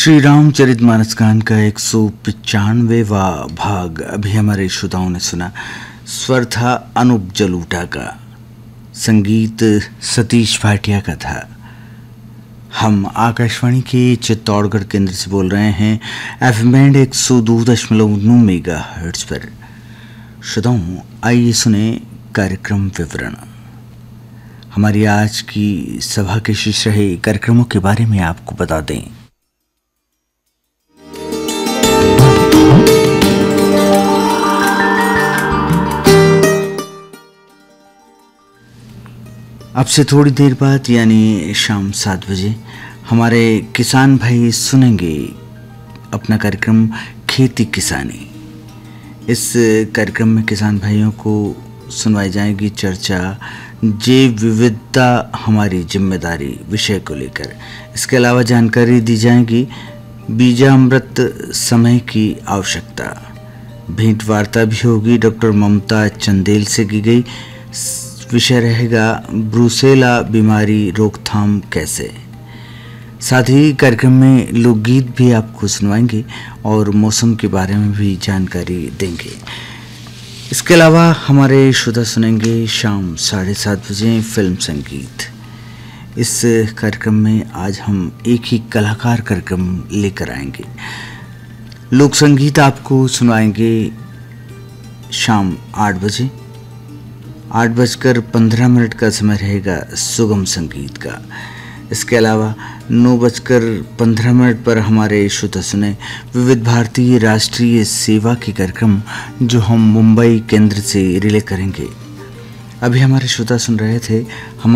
श्री रामचरितमानस कांड का 195वां भाग अभी हमारे श्रोताओं ने सुना। स्वर था अनूप जलोटा का, संगीत सतीश भाटिया का था। हम आकाशवाणी के चित्तौड़गढ़ केंद्र से बोल रहे हैं एफएम बैंड 102.9 मेगाहर्ट्ज पर। श्रोताओं, आइए सुने कार्यक्रम विवरण। हमारी आज की सभा के शीर्ष रहे कार्यक्रमों के बारे में आपको बता दें। अब से थोड़ी देर बाद यानी शाम 7 बजे हमारे किसान भाई सुनेंगे अपना कार्यक्रम खेती किसानी। इस कार्यक्रम में किसान भाइयों को सुनवाई जाएगी चर्चा जैव विविधता हमारी जिम्मेदारी विषय को लेकर। इसके अलावा जानकारी दी जाएगी बीजामृत समय की आवश्यकता। भेंट वार्ता भी होगी डॉक्टर ममता चंदेल से की गई। विषय रहेगा ब्रूसेला बीमारी रोकथाम कैसे। साथ ही कार्यक्रम में लोकगीत भी आपको सुनवाएंगे और मौसम के बारे में भी जानकारी देंगे। इसके अलावा हमारे श्रोता सुनेंगे शाम 7:30 बजे फिल्म संगीत। इस कार्यक्रम में आज हम एक ही कलाकार कार्यक्रम लेकर आएंगे। लोक संगीत आपको सुनाएंगे शाम 8 बजे। 8:15 का समय रहेगा सुगम संगीत का। इसके अलावा 9:15 पर हमारे श्रोता सुने विविध भारतीय राष्ट्रीय सेवा के कार्यक्रम जो हम मुंबई केंद्र से रिले करेंगे। अभी हमारे श्रोता सुन रहे थे हम